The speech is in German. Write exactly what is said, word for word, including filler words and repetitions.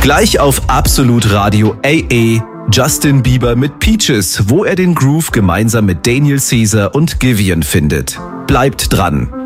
Gleich auf Absolut Radio A A. Justin Bieber mit Peaches, wo er den Groove gemeinsam mit Daniel Caesar und Giveon findet. Bleibt dran.